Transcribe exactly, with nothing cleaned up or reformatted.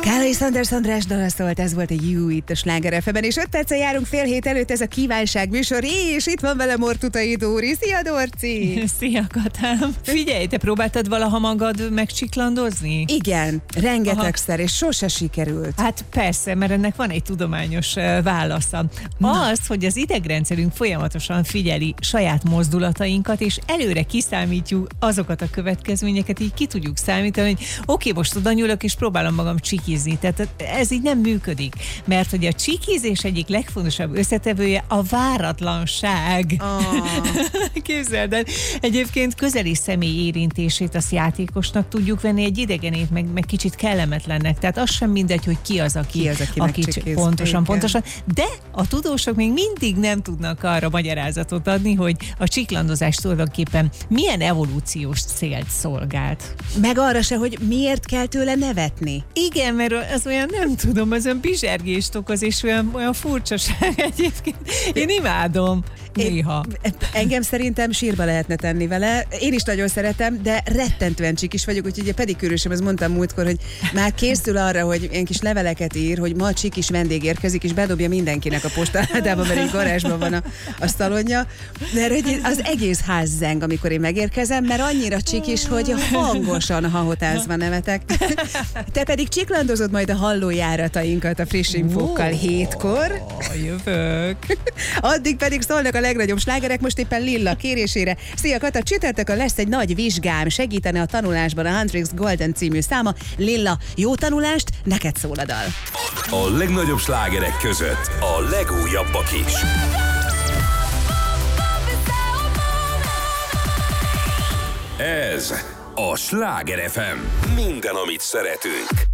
Kállai Sanders András dala szólt, ez volt a You itt a Sláger ef em-en, és öt perccel járunk fél hét előtt, ez a kívánság műsor, és itt van velem Mortutai Dóri. Szia, Dorci! Szia, Katám! Figyelj, te próbáltad valaha magad megcsiklandozni? Igen, rengetegszer, és sose sikerült. Hát persze, mert ennek van egy tudományos uh, válasza. Na. Az, hogy az idegrendszerünk folyamatosan figyeli saját mozdulatainkat, és előre kiszámítjuk azokat a következményeket, így ki tudjuk számítani, hogy oké, okay, most oda nyúlok, és próbálom magam csikizni. Tehát ez így nem működik, mert hogy a csikizés egyik legfontosabb összetevője a váratlanság. Oh. Képzeld el, egyébként közeli személy érintését azt játékosnak tudjuk venni, egy idegenét meg, meg kicsit kellemetlennek. Tehát az sem mindegy, hogy ki az, aki, ki az, aki, aki csikiz. pontosan, Igen. pontosan. De a tudósok még mindig nem tudnak arra magyarázatot adni, hogy a csiklandozás tulajdonképpen milyen evolúciós célt szolgált. Meg arra se, hogy miért kell tőle nevetni. Igen, mert az olyan, nem tudom, az olyan bizsergést okoz, és olyan, olyan furcsaság egyébként. Én imádom. Néha. Engem szerintem sírba lehetne tenni vele. Én is nagyon szeretem, de rettentően csikis vagyok, úgyhogy a pedikűrösöm, ezt mondtam múltkor, hogy már készül arra, hogy ilyen kis leveleket ír, hogy ma csikis vendég érkezik, és bedobja mindenkinek a postáladába, mert egy garázsban van a, a szalonja. De az egész ház zeng, amikor én megérkezem, mert annyira csikis, hogy hangosan hahotázva nevetek. Te pedig csiklandozod majd a hallójáratainkat a friss infókkal hétkor. Jövök. Addig pedig szólnak a legnagyobb slágerek, most éppen Lilla kérésére. Szia Kata, csütörtökön lesz egy nagy vizsgám, segítene a tanulásban a Huntrix Golden című száma. Lilla, jó tanulást, neked szól a dal. A legnagyobb slágerek között a legújabbak is. Ez a Sláger ef em. Minden, amit szeretünk.